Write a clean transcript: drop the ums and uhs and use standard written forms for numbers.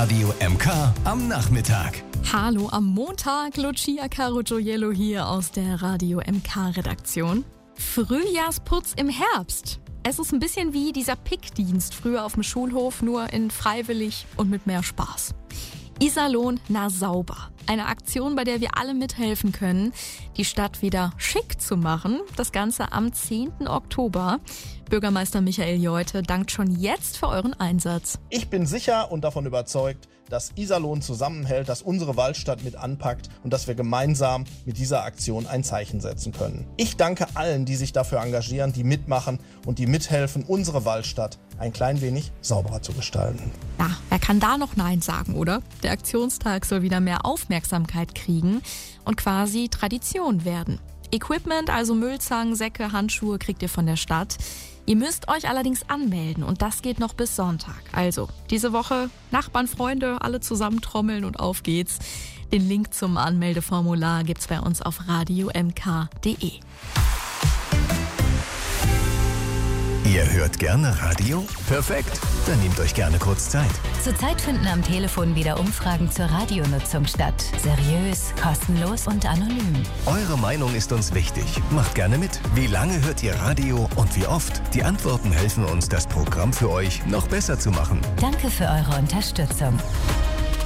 Radio MK am Nachmittag. Hallo am Montag, Lucia Caro Gioiello hier aus der Radio MK-Redaktion. Frühjahrsputz im Herbst. Es ist ein bisschen wie dieser Pickdienst früher auf dem Schulhof, nur in freiwillig und mit mehr Spaß. Iserlohn na sauber. Eine Aktion, bei der wir alle mithelfen können, die Stadt wieder schick zu machen. Das Ganze am 10. Oktober. Bürgermeister Michael Jeute dankt schon jetzt für euren Einsatz. Ich bin sicher und davon überzeugt, dass Iserlohn zusammenhält, dass unsere Waldstadt mit anpackt und dass wir gemeinsam mit dieser Aktion ein Zeichen setzen können. Ich danke allen, die sich dafür engagieren, die mitmachen und die mithelfen, unsere Waldstadt ein klein wenig sauberer zu gestalten. Ja, wer kann da noch Nein sagen, oder? Der Aktionstag soll wieder mehr Aufmerksamkeit kriegen und quasi Tradition werden. Equipment, also Müllzangen, Säcke, Handschuhe, kriegt ihr von der Stadt. Ihr müsst euch allerdings anmelden und das geht noch bis Sonntag. Also, diese Woche Nachbarn, Freunde, alle zusammen trommeln und auf geht's. Den Link zum Anmeldeformular gibt's bei uns auf radiomk.de. Ihr hört gerne Radio? Perfekt, dann nehmt euch gerne kurz Zeit. Zurzeit finden am Telefon wieder Umfragen zur Radionutzung statt. Seriös, kostenlos und anonym. Eure Meinung ist uns wichtig. Macht gerne mit. Wie lange hört ihr Radio und wie oft? Die Antworten helfen uns, das Programm für euch noch besser zu machen. Danke für eure Unterstützung.